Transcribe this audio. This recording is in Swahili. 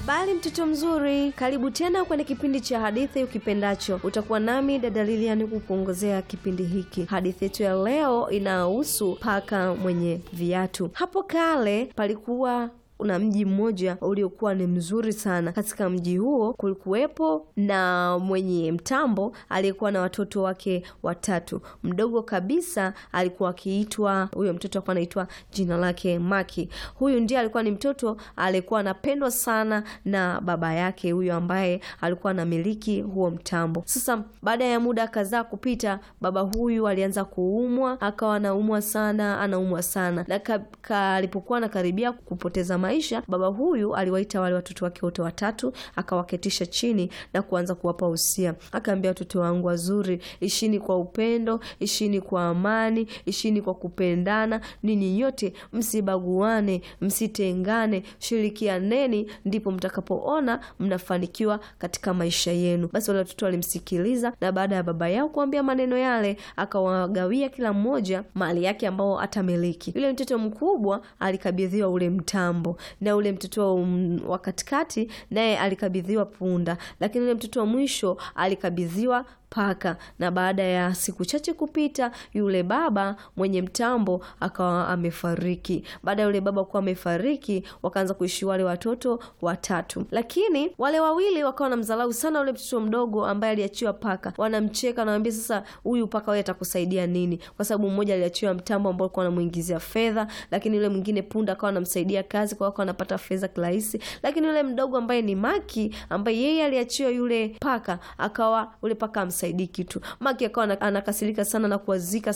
Habari mtoto mzuri, karibu tena kwenye kipindi cha hadithi ukipendacho. Utakuwa nami dada Lilian kukuongozea kipindi hiki. Hadithi yetu ya leo inahusu paka mwenye viatu. Hapo kale palikuwa una mji mmoja uliokuwa ni mzuri sana. Katika mji huo kulikuwepo na mwenye mtambo aliyekuwa na watoto wake watatu. Mdogo kabisa alikuwa akiitwa, huyo mtoto alikuwa anaitwa jina lake Maki. Huyu ndiye alikuwa ni mtoto aliyekuwa anapendwa sana na baba yake huyo ambaye alikuwa anamiliki huo mtambo. Sasa baada ya muda kadhaa kupita, baba huyu alianza kuumwa, akawa anaumwa sana na alipokuwa anakaribia kupoteza maisha, baba huyu aliwaita wale watoto wake wote watatu, akawaketisha chini na kuanza kuwapa usia. Akaambia, watoto wangu wazuri, ishini kwa upendo, ishini kwa amani, ishini kwa kupendana, ninyi nyote msibaguane, msitengane, shirikianeni, ndipo mtakapoona mnafanikiwa katika maisha yenu. Basi wale watoto walimsikiliza, na baada ya baba yao kuambia maneno yale, akawagawia kila mmoja mali yake ambao atamiliki. Yule mtoto mkubwa alikabidhiwa ule mtambo, na ule mtoto wa katikati naye alikabidhiwa punda, lakini ule mtoto wa mwisho alikabidhiwa paka. Na baada ya siku chache kupita, yule baba mwenye mtambo akawa amefariki. Baada ya yule baba kuwa amefariki, wakaanza kuishi wale watoto watatu, lakini wale wawili wakawa wanamdharau sana yule mtoto mdogo ambaye aliachiwa paka. Wanamcheka na wanamwambia, sasa huyu paka wewe atakusaidia nini? Kwa sababu mmoja aliachiwa mtambo ambao alikuwa anamuingizia fedha, lakini yule mwingine punda akawa anamsaidia kazi, kwa hiyo anapata fedha kirahisi. Lakini yule mdogo ambaye ni Maki, ambaye yeye aliachiwa yule paka, akawa yule paka amsaidii kitu. Maki akawa anakasirika sana na kuwazika